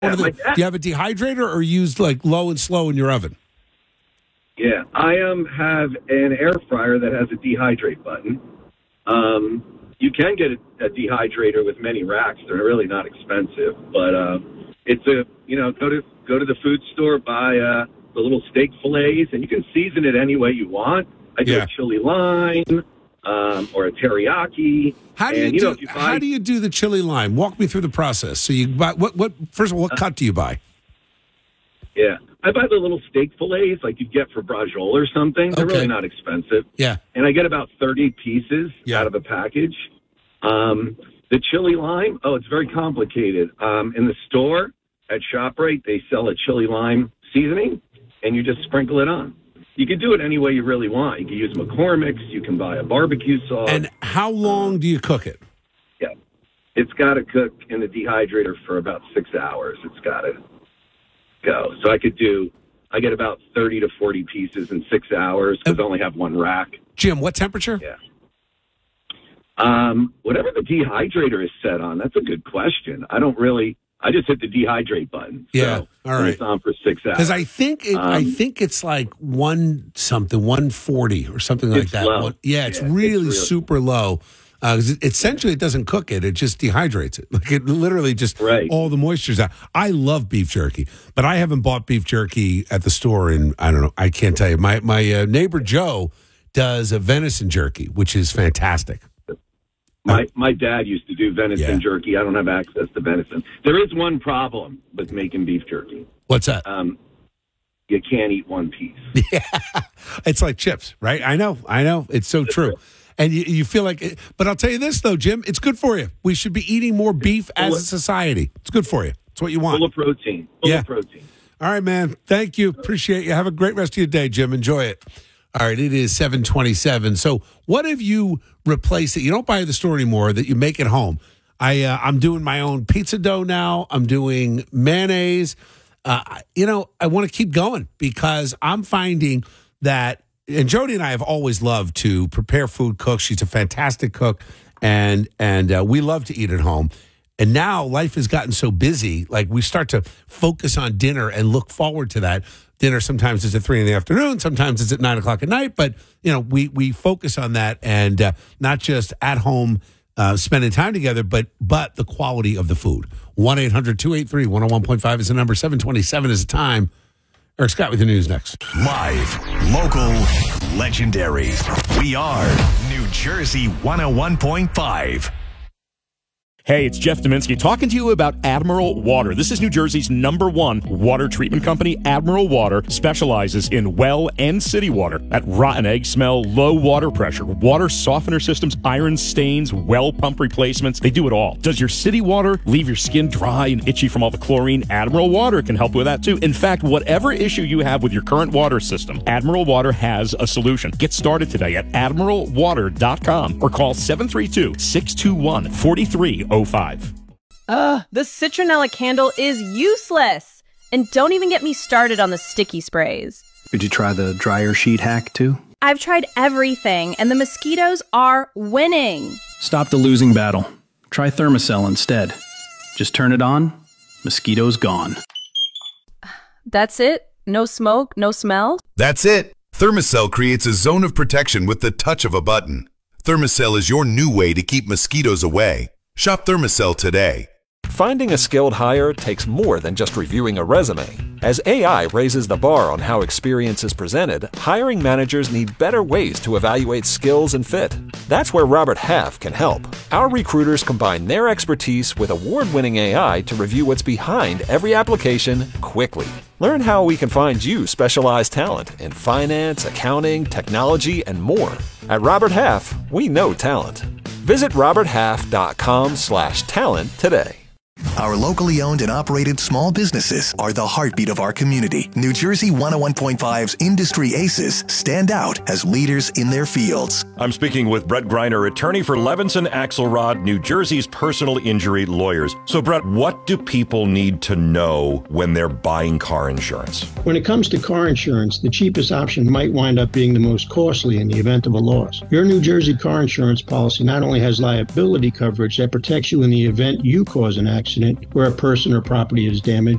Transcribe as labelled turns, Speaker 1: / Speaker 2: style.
Speaker 1: Do you have a dehydrator or used like low and slow in your oven?
Speaker 2: Yeah, I have an air fryer that has a dehydrate button. You can get a dehydrator with many racks. They're really not expensive, but it's go to the food store, buy the little steak fillets, and you can season it any way you want. I do a chili lime or a teriyaki.
Speaker 1: How do you do the chili lime? Walk me through the process. So you buy first of all, what cut do you buy?
Speaker 2: Yeah, I buy the little steak fillets like you get for Brajol or something. They're really not expensive.
Speaker 1: Yeah.
Speaker 2: And I get about 30 pieces out of a package. The chili lime, it's very complicated. In the store at ShopRite, they sell a chili lime seasoning, and you just sprinkle it on. You can do it any way you really want. You can use McCormick's. You can buy a barbecue sauce.
Speaker 1: And how long do you cook it?
Speaker 2: Yeah. It's got to cook in the dehydrator for about 6 hours. It's got to go. So I get about 30 to 40 pieces in 6 hours because I only have one rack.
Speaker 1: Jim, what temperature?
Speaker 2: Yeah. Whatever the dehydrator is set on, that's a good question. I just hit the dehydrate button.
Speaker 1: Yeah.
Speaker 2: So
Speaker 1: all right.
Speaker 2: It's on for 6 hours.
Speaker 1: Because I think it's like 140 or something like that.
Speaker 2: Low.
Speaker 1: It's really super low. Essentially, it doesn't cook it; it just dehydrates it. Like it literally just all the moisture's out. I love beef jerky, but I haven't bought beef jerky at the store in I don't know. I can't tell you. My neighbor Joe does a venison jerky, which is fantastic.
Speaker 2: My dad used to do venison jerky. I don't have access to venison. There is one problem with making beef jerky.
Speaker 1: What's that?
Speaker 2: You can't eat one piece.
Speaker 1: Yeah, it's like chips, right? I know. It's so true. And you feel like it. But I'll tell you this, though, Jim, it's good for you. We should be eating more beef as a society. It's good for you. It's what you want.
Speaker 2: Full of protein. Full of protein.
Speaker 1: All right, man. Thank you. Appreciate you. Have a great rest of your day, Jim. Enjoy it. All right, it is 7:27. So what have you replaced that you don't buy at the store anymore that you make at home? I'm doing my own pizza dough now. I'm doing mayonnaise. I want to keep going because I'm finding that, and Jody and I have always loved to prepare food, cook. She's a fantastic cook, and we love to eat at home. And now life has gotten so busy, like we start to focus on dinner and look forward to that. Dinner sometimes is at 3 p.m, sometimes it's at 9 o'clock at night, but we focus on that and not just at home spending time together, but the quality of the food. 1-800-283-101.5 is the number. 7:27 is the time. Eric Scott with the news next.
Speaker 3: Live, local, legendary. We are New Jersey 101.5.
Speaker 4: Hey, it's Jeff Dominski talking to you about Admiral Water. This is New Jersey's #1 water treatment company. Admiral Water specializes in well and city water. That rotten egg smell, low water pressure, water softener systems, iron stains, well pump replacements. They do it all. Does your city water leave your skin dry and itchy from all the chlorine? Admiral Water can help with that too. In fact, whatever issue you have with your current water system, Admiral Water has a solution. Get started today at admiralwater.com or call 732-621-4305.
Speaker 5: The citronella candle is useless. And don't even get me started on the sticky sprays.
Speaker 6: Did you try the dryer sheet hack too?
Speaker 5: I've tried everything, and the mosquitoes are winning.
Speaker 6: Stop the losing battle. Try Thermacell instead. Just turn it on, mosquitoes gone.
Speaker 5: That's it? No smoke, no smell?
Speaker 7: That's it. Thermacell creates a zone of protection with the touch of a button. Thermacell is your new way to keep mosquitoes away. Shop Thermacell today.
Speaker 8: Finding a skilled hire takes more than just reviewing a resume. As AI raises the bar on how experience is presented, hiring managers need better ways to evaluate skills and fit. That's where Robert Half can help. Our recruiters combine their expertise with award-winning AI to review what's behind every application quickly. Learn how we can find you specialized talent in finance, accounting, technology, and more. At Robert Half, we know talent. Visit roberthalf.com/talent today.
Speaker 3: Our locally owned and operated small businesses are the heartbeat of our community. New Jersey 101.5's Industry Aces stand out as leaders in their fields.
Speaker 9: I'm speaking with Brett Greiner, attorney for Levinson Axelrod, New Jersey's personal injury lawyers. So, Brett, what do people need to know when they're buying car insurance?
Speaker 10: When it comes to car insurance, the cheapest option might wind up being the most costly in the event of a loss. Your New Jersey car insurance policy not only has liability coverage that protects you in the event you cause an accident where a person or property is damaged,